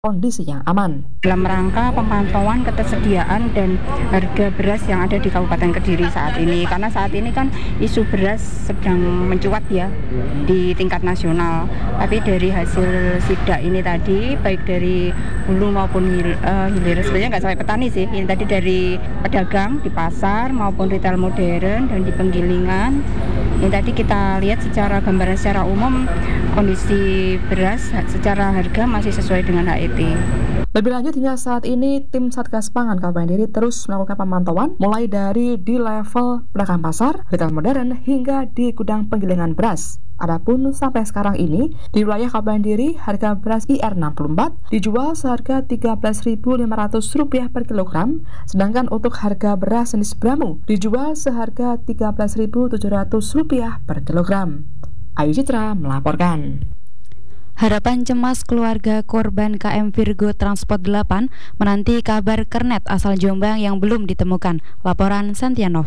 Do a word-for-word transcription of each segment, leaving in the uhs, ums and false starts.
kondisi yang aman. Dalam rangka pemantauan ketersediaan dan harga beras yang ada di Kabupaten Kediri saat ini, karena saat ini kan isu beras sedang mencuat ya di tingkat nasional. Tapi dari hasil sidak ini tadi, baik dari hulu maupun hil, uh, hilir, sebenarnya nggak sampai petani sih, ini tadi dari pedagang di pasar maupun retail modern dan di penggilingan. Ini tadi kita lihat secara gambaran secara umum kondisi beras secara harga masih sesuai dengan H E T. Lebih lanjut, hingga saat ini tim Satgas Pangan Kabupaten Kediri terus melakukan pemantauan mulai dari di level pedagang pasar, retail modern hingga di gudang penggilingan beras. Adapun sampai sekarang ini di wilayah Kabupaten Kediri harga beras I R enam puluh empat dijual seharga tiga belas ribu lima ratus rupiah per kilogram, sedangkan untuk harga beras jenis Bramu dijual seharga tiga belas ribu tujuh ratus rupiah per kilogram. Ayu Citra melaporkan. Harapan cemas keluarga korban K M Virgo Transport delapan menanti kabar kernet asal Jombang yang belum ditemukan. Laporan Santianov.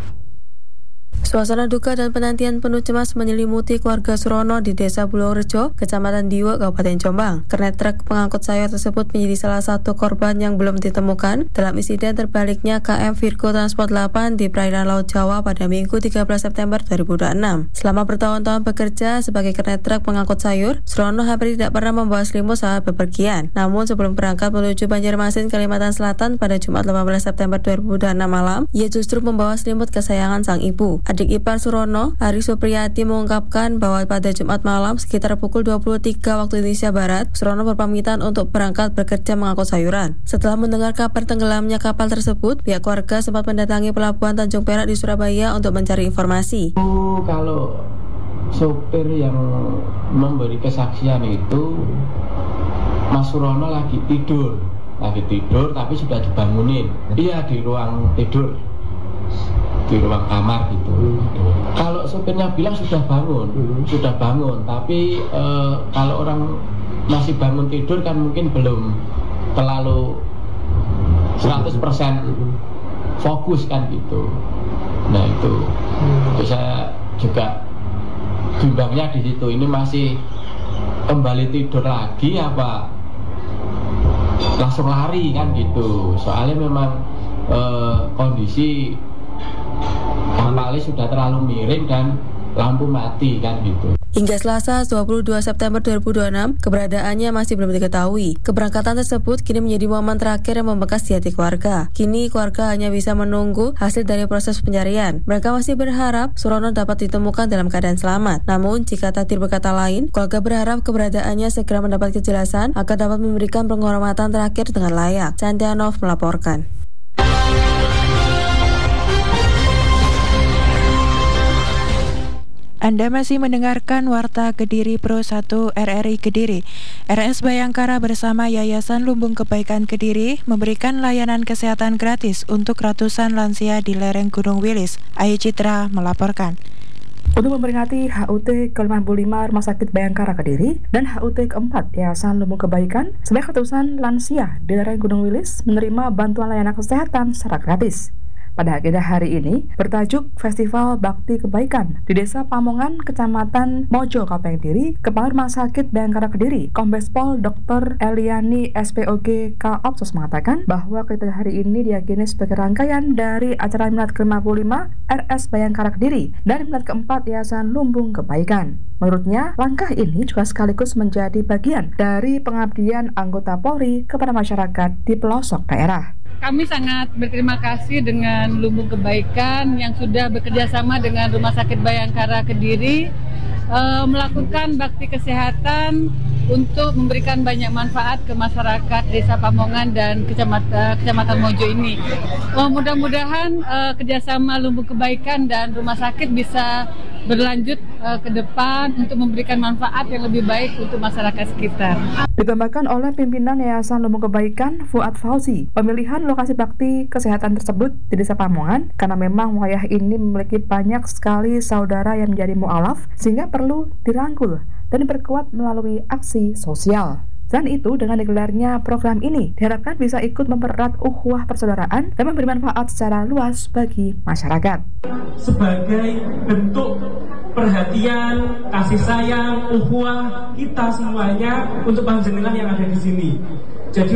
Suasana duka dan penantian penuh cemas menyelimuti keluarga Surono di Desa Bulaurejo, Kecamatan Diwe, Kabupaten Jombang. Kernet truk pengangkut sayur tersebut menjadi salah satu korban yang belum ditemukan dalam insiden terbaliknya K M Virgo Transport delapan di perairan Laut Jawa pada Minggu tiga belas September dua ribu dua puluh enam. Selama bertahun-tahun bekerja sebagai kernet truk pengangkut sayur, Surono hampir tidak pernah membawa selimut saat bepergian. Namun sebelum berangkat menuju Banjarmasin, Kalimantan Selatan pada Jumat delapan belas September dua ribu dua puluh enam malam, ia justru membawa selimut kesayangan sang ibu. Adik ipar Surono, Ari Supriyati, mengungkapkan bahwa pada Jumat malam sekitar pukul dua puluh tiga waktu Indonesia Barat, Surono berpamitan untuk berangkat bekerja mengangkut sayuran. Setelah mendengar kabar tenggelamnya kapal tersebut, pihak keluarga sempat mendatangi pelabuhan Tanjung Perak di Surabaya untuk mencari informasi. Kalau sopir yang memberi kesaksian itu, Mas Surono lagi tidur, lagi tidur tapi sudah dibangunin. Iya, di ruang tidur, di ruang kamar gitu. Hmm. Kalau sopirnya bilang sudah bangun, hmm. sudah bangun, tapi e, kalau orang masih bangun tidur kan mungkin belum terlalu seratus persen fokus kan gitu. Nah itu, hmm. saya juga bimbangnya di situ. Ini masih kembali tidur lagi apa langsung lari kan gitu. Soalnya memang e, kondisi kapalnya sudah terlalu miring dan lampu mati kan gitu. Hingga Selasa dua puluh dua September dua ribu dua puluh enam, keberadaannya masih belum diketahui. Keberangkatan tersebut kini menjadi momen terakhir yang membekas di hati keluarga. Kini keluarga hanya bisa menunggu hasil dari proses pencarian. Mereka masih berharap Surono dapat ditemukan dalam keadaan selamat. Namun jika takdir berkata lain, keluarga berharap keberadaannya segera mendapat kejelasan agar dapat memberikan penghormatan terakhir dengan layak. Santianov melaporkan. Anda masih mendengarkan Warta Kediri Pro satu R R I Kediri. R S Bayangkara bersama Yayasan Lumbung Kebaikan Kediri memberikan layanan kesehatan gratis untuk ratusan lansia di lereng Gunung Wilis. Ayu Citra melaporkan. Untuk memperingati H U T ke lima puluh lima Rumah Sakit Bayangkara Kediri dan H U T keempat Yayasan Lumbung Kebaikan, sebanyak ratusan lansia di lereng Gunung Wilis menerima bantuan layanan kesehatan secara gratis. Pada agenda hari ini bertajuk Festival Bakti Kebaikan di Desa Pamongan, Kecamatan Mojo, Kabupaten Kediri. Kepala Rumah Sakit Bayangkara Kediri, Kombes Pol Doktor Eliani S P O G K Opsos mengatakan bahwa kegiatan hari ini diyakini sebagai rangkaian dari acara Milad ke lima puluh lima R S Bayangkara Kediri dan Milad keempat Yayasan Lumbung Kebaikan. Menurutnya, langkah ini juga sekaligus menjadi bagian dari pengabdian anggota Polri kepada masyarakat di pelosok daerah. Kami sangat berterima kasih dengan Lumbung Kebaikan yang sudah bekerja sama dengan Rumah Sakit Bayangkara Kediri e, melakukan bakti kesehatan untuk memberikan banyak manfaat ke masyarakat Desa Pamongan dan Kecamatan, Kecamatan Mojo ini. E, mudah-mudahan e, kerjasama Lumbung Kebaikan dan Rumah Sakit bisa berlanjut uh, ke depan untuk memberikan manfaat yang lebih baik untuk masyarakat sekitar. Ditambahkan oleh pimpinan Yayasan Lumbung Kebaikan Fuad Fauzi, pemilihan lokasi bakti kesehatan tersebut di Desa Pamongan karena memang wilayah ini memiliki banyak sekali saudara yang menjadi mu'alaf sehingga perlu dirangkul dan diperkuat melalui aksi sosial. Selain itu, dengan digelarnya program ini diharapkan bisa ikut mempererat ukhuwah persaudaraan dan memberi manfaat secara luas bagi masyarakat. Sebagai bentuk perhatian, kasih sayang, ukhuwah kita semuanya untuk panjenengan yang ada di sini. Jadi